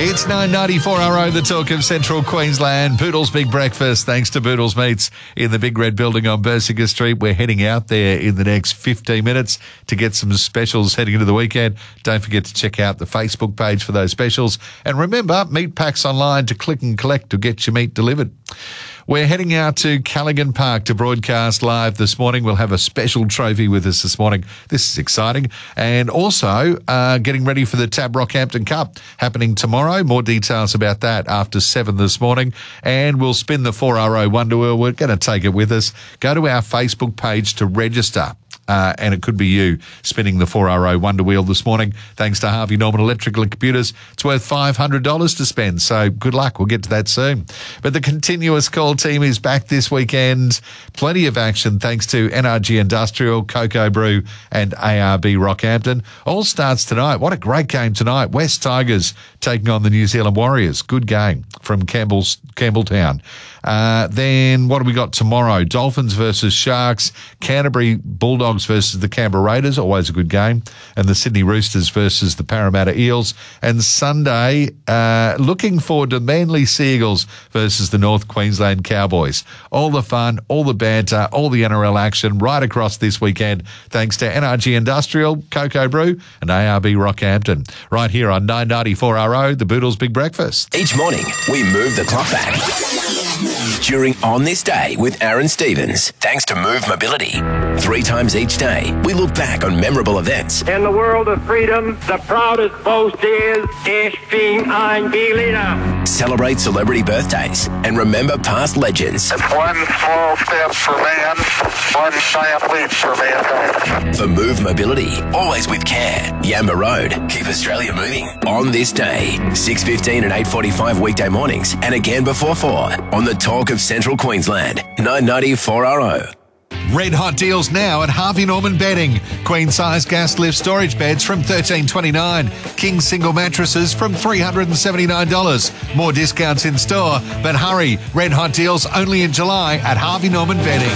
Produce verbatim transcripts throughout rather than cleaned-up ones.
It's nine ninety-four R O, the talk of Central Queensland. Boodle's Big Breakfast, thanks to Boodle's Meats in the Big Red Building on Bersinger Street. We're heading out there in the next fifteen minutes to get some specials heading into the weekend. Don't forget to check out the Facebook page for those specials. And remember, meat packs online to click and collect to get your meat delivered. We're heading out to Callaghan Park to broadcast live this morning. We'll have a special trophy with us this morning. This is exciting. And also uh, getting ready for the Tab Rockhampton Cup happening tomorrow. More details about that after seven this morning. And we'll spin the four R O Wonder Wheel. We're going to take it with us. Go to our Facebook page to register. Uh, and it could be you spinning the four R O Wonder Wheel this morning. Thanks to Harvey Norman Electrical and Computers. It's worth five hundred dollars to spend, so good luck. We'll get to that soon. But the continuous call team is back this weekend. Plenty of action thanks to N R G Industrial, Cocoa Brew and A R B Rockhampton. All starts tonight. What a great game tonight. West Tigers taking on the New Zealand Warriors. Good game from Campbell's, Campbelltown. Uh, then what do we got tomorrow? Dolphins versus Sharks, Canterbury Bulldogs versus the Canberra Raiders, always a good game, and the Sydney Roosters versus the Parramatta Eels. And Sunday, uh, looking forward to Manly Seagulls versus the North Queensland Cowboys. All the fun, all the banter, all the N R L action right across this weekend, thanks to N R G Industrial, Cocoa Brew and A R B Rockhampton. Right here on nine ninety-four R O, the Boodle's Big Breakfast. Each morning, we move the clock back. During On This Day with Aaron Stevens, thanks to Move Mobility. Three times each day, we look back on memorable events. In the world of freedom, the proudest boast is, Ich bin ein Berliner. Celebrate celebrity birthdays and remember past legends. It's one small step for man, one giant leap for mankind. For Move Mobility, always with care. Yamba Road, keep Australia moving. On This Day, six fifteen and eight forty-five weekday mornings, and again before four on the talk of Central Queensland, nine ninety-four R O. Red hot deals now at Harvey Norman Bedding. Queen size gas lift storage beds from thirteen twenty-nine. King single mattresses from three hundred seventy-nine dollars. More discounts in store, but hurry, red hot deals only in July at Harvey Norman Bedding.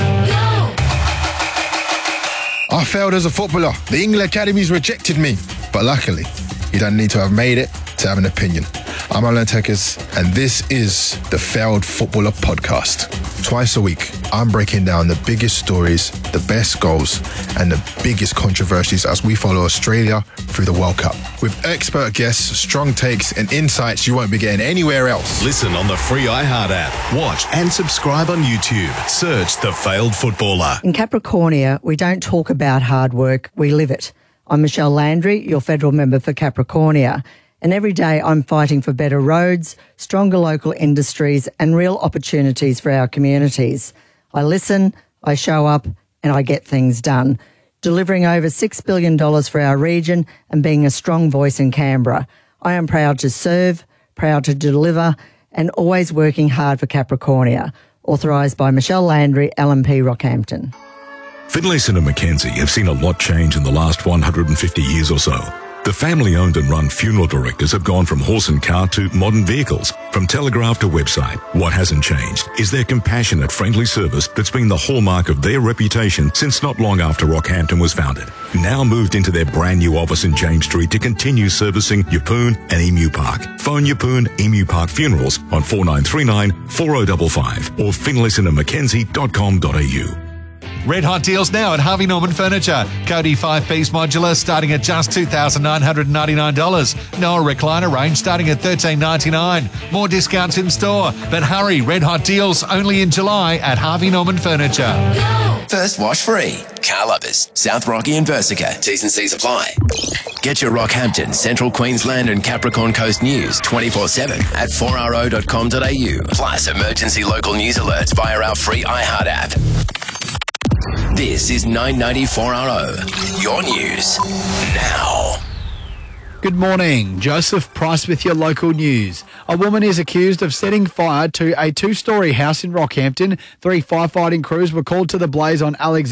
I failed as a footballer. The England Academies rejected me. But luckily, you don't need to have made it to have an opinion. I'm Alan Tekers, and this is the Failed Footballer Podcast. Twice a week, I'm breaking down the biggest stories, the best goals, and the biggest controversies as we follow Australia through the World Cup. With expert guests, strong takes, and insights you won't be getting anywhere else. Listen on the free iHeart app. Watch and subscribe on YouTube. Search The Failed Footballer. In Capricornia, we don't talk about hard work, we live it. I'm Michelle Landry, your federal member for Capricornia. And every day I'm fighting for better roads, stronger local industries and real opportunities for our communities. I listen, I show up and I get things done, delivering over six billion dollars for our region and being a strong voice in Canberra. I am proud to serve, proud to deliver and always working hard for Capricornia. Authorised by Michelle Landry, L M P Rockhampton. Finlayson and Mackenzie have seen a lot change in the last one hundred fifty years or so. The family-owned and run funeral directors have gone from horse and cart to modern vehicles, from telegraph to website. What hasn't changed is their compassionate, friendly service that's been the hallmark of their reputation since not long after Rockhampton was founded. Now moved into their brand new office in James Street to continue servicing Yeppoon and Emu Park. Phone Yeppoon Emu Park Funerals on four nine three nine, four oh five five or finlayson and mackenzie dot com dot a u. Red hot deals now at Harvey Norman Furniture. Cody five-piece modular starting at just two thousand nine hundred ninety-nine dollars. Noah recliner range starting at thirteen ninety-nine. More discounts in store. But hurry, red hot deals only in July at Harvey Norman Furniture. First wash free. Car lovers, South Rocky and Versica. T's and C's apply. Get your Rockhampton, Central Queensland and Capricorn Coast news twenty-four seven at four r o dot com dot a u. Plus emergency local news alerts via our free iHeart app. This is nine ninety-four R O, your news now. Good morning. Joseph Price with your local news. A woman is accused of setting fire to a two-storey house in Rockhampton. Three firefighting crews were called to the blaze on Alexander